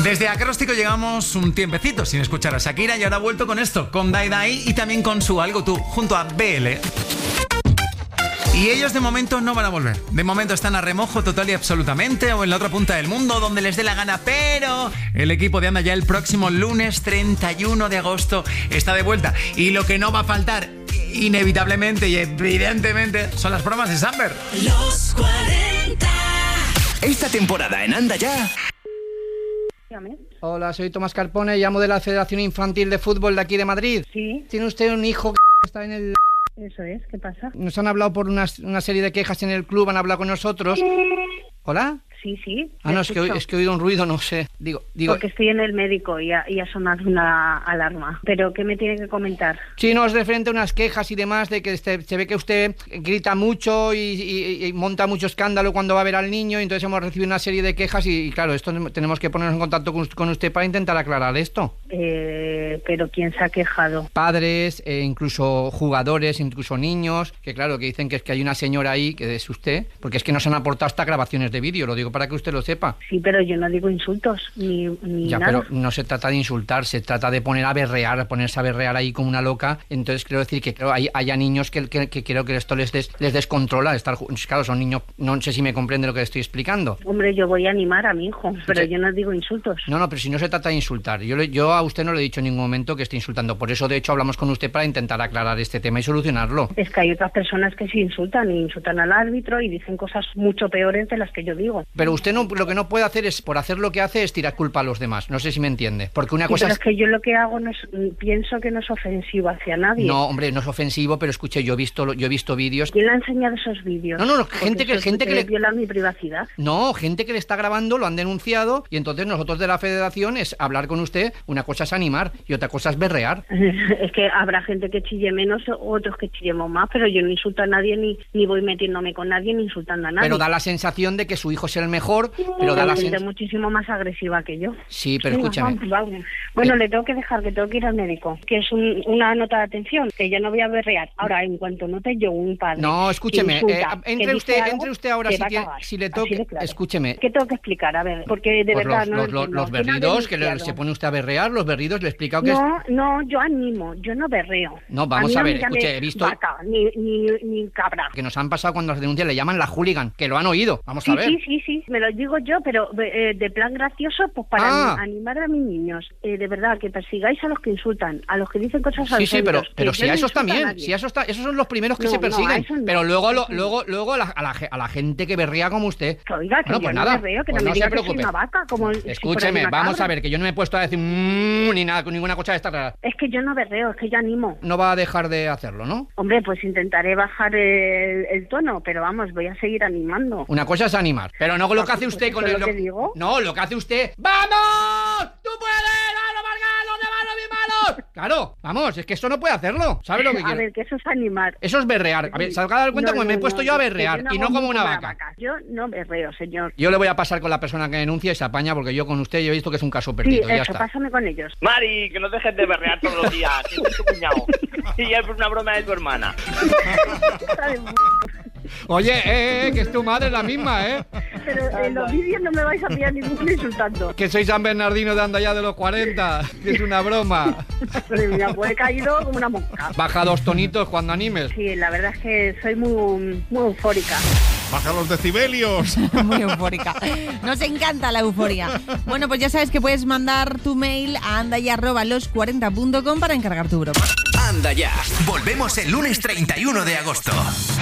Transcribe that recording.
Desde Acróstico llegamos un tiempecito sin escuchar a Shakira y ahora ha vuelto con esto, con Dai Dai y también con su Algo Tú, junto a BL. Y ellos de momento no van a volver. De momento están a remojo total y absolutamente o en la otra punta del mundo donde les dé la gana, pero el equipo de Anda Ya el próximo lunes 31 de agosto está de vuelta. Y lo que no va a faltar, inevitablemente y evidentemente, son las bromas de Samber. Los 40. Esta temporada en Anda Ya. Hola, soy Tomás Carpone, llamo de la Federación Infantil de Fútbol de aquí de Madrid. Sí. ¿Tiene usted un hijo que está en el...? Eso es, ¿qué pasa? Nos han hablado por una serie de quejas en el club, han hablado con nosotros. ¿Hola? Sí, sí. Ah, no, es que he oído un ruido, no sé. Digo. Porque estoy en el médico y ha sonado una alarma. ¿Pero qué me tiene que comentar? Sí, no, es referente a unas quejas y demás de que se ve que usted grita mucho y monta mucho escándalo cuando va a ver al niño, y entonces hemos recibido una serie de quejas y claro, esto tenemos que ponernos en contacto con usted para intentar aclarar esto. ¿Pero quién se ha quejado? Padres, incluso jugadores, incluso niños, que claro, que dicen que es que hay una señora ahí, que es usted, porque es que nos han aportado hasta grabaciones de vídeo, lo digo para que usted lo sepa. Sí, pero yo no digo insultos, ni ya, nada. Pero no se trata de insultar, se trata de ponerse a berrear ahí como una loca. Entonces quiero decir que haya niños que creo que esto les descontrola. Claro, son niños, no sé si me comprende lo que estoy explicando. Hombre, yo voy a animar a mi hijo, pero yo no digo insultos. No, pero si no se trata de insultar. Yo a usted no le he dicho en ningún momento que esté insultando. Por eso, de hecho, hablamos con usted para intentar aclarar este tema y solucionarlo. Es que hay otras personas que sí insultan al árbitro y dicen cosas mucho peores de las que yo digo. Pero usted lo que no puede hacer es, por hacer lo que hace, es tirar culpa a los demás. No sé si me entiende. Porque una cosa pero es que yo lo que hago pienso que no es ofensivo hacia nadie. No, hombre, no es ofensivo, pero escuche, yo he visto vídeos. ¿Quién le ha enseñado esos vídeos? No, gente que le viola mi privacidad. No, gente que le está grabando, lo han denunciado y entonces nosotros de la federación es hablar con usted. Una cosa es animar y otra cosa es berrear. Es que habrá gente que chille menos, otros que chillemos más, pero yo no insulto a nadie ni voy metiéndome con nadie ni insultando a nadie. Pero da la sensación de que su hijo es el mejor, pero da la sensación muchísimo más agresiva que yo. Sí, pero escúchame. Vamos. Bueno, le tengo que dejar, que tengo que ir al médico, que es una nota de atención, que ya no voy a berrear. Ahora, en cuanto note yo un padre... No, escúcheme, insulta, entre usted ahora si le toque... Claro. Escúcheme. ¿Qué tengo que explicar? A ver, porque de pues verdad... los berridos, que se pone usted a berrear, los berridos, le he explicado que No, yo animo, yo no berreo. No, vamos a ver, escuche, he visto... Vaca, ni cabra. Que nos han pasado cuando las denuncias le llaman la hooligan, que lo han oído, vamos a ver. Sí, me lo digo yo, pero de plan gracioso, pues para animar a mis niños. De verdad, que persigáis a los que insultan, a los que dicen cosas al Sí, pero si a esos también, esos son los primeros que se persiguen, pero luego a la gente que berrea como usted. Que oiga, que no, yo pues no nada, berreo, que pues no me no se diga que soy preocupe. una vaca, como Escúcheme, si vamos a ver, que yo no me he puesto a decir ni nada, con ninguna cosa de esta rara. Es que yo no berreo, es que yo animo. No va a dejar de hacerlo, ¿no? Hombre, pues intentaré bajar el tono, pero vamos, voy a seguir animando. Una cosa es animar, pero no lo que hace usted con el... ¿Lo que digo? No, lo que hace usted... ¡Vamos! ¡Tú puedes! ¡Vamos, Margal! ¿Dónde van los malos? Claro, vamos, es que eso no puede hacerlo. ¿Sabe lo que quiero? A ver, que eso es animar. Eso es berrear. A ver, salga a dar cuenta como me he puesto yo a berrear y no como una vaca. Yo no berreo, señor. Yo le voy a pasar con la persona que denuncia y se apaña, porque yo con usted yo he visto que es un caso perdido. Sí, ya eso, está. pásame con ellos. Mari, que no dejes de berrear todos los días, que es tu cuñado. Y ya es una broma de tu hermana. Oye, que es tu madre la misma, ¿eh? Pero en los vídeos no me vais a pillar ninguno insultando. Que soy San Bernardino de Anda Ya de los 40, que es una broma. Pero mira, pues he caído como una mosca. Baja 2 tonitos cuando animes. Sí, la verdad es que soy muy eufórica. Baja los decibelios. Muy eufórica. Nos encanta la euforia. Bueno, pues ya sabes que puedes mandar tu mail a andaya@los40.com para encargar tu broma. Anda Ya. Volvemos el lunes 31 de agosto.